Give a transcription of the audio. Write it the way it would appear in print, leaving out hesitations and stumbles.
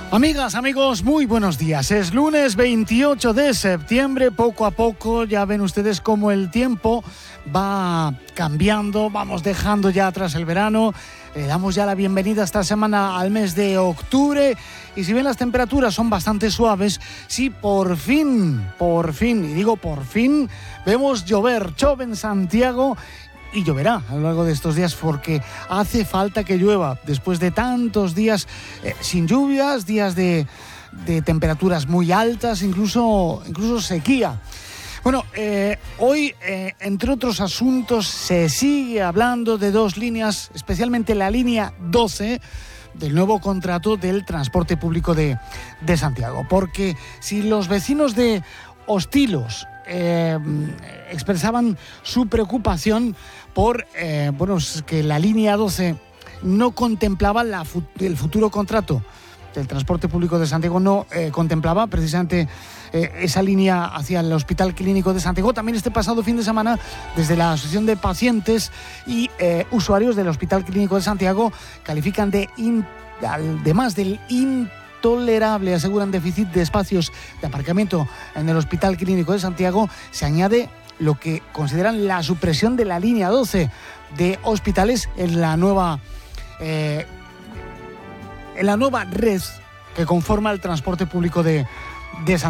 Amigas, amigos, muy buenos días. Es lunes 28 de septiembre. Poco a poco ya ven ustedes cómo el tiempo va cambiando. Vamos dejando ya atrás el verano. Le damos ya la bienvenida esta semana al mes de octubre. Y si bien las temperaturas son bastante suaves, sí, por fin, y digo por fin, vemos llover. Chove en Santiago. Y lloverá a lo largo de estos días porque hace falta que llueva después de tantos días sin lluvias, días de temperaturas muy altas, incluso sequía. Bueno, hoy, entre otros asuntos, se sigue hablando de dos líneas, especialmente la línea 12 del nuevo contrato del transporte público de Santiago. Porque si los vecinos de Hostilos expresaban su preocupación por que la línea 12 no contemplaba el futuro contrato del transporte público de Santiago, no contemplaba precisamente esa línea hacia el Hospital Clínico de Santiago. También este pasado fin de semana, desde la Asociación de Pacientes y Usuarios del Hospital Clínico de Santiago, califican además del intolerable, aseguran, déficit de espacios de aparcamiento en el Hospital Clínico de Santiago, se añade lo que consideran la supresión de la línea 12 de hospitales en la nueva red que conforma el transporte público de Santiago.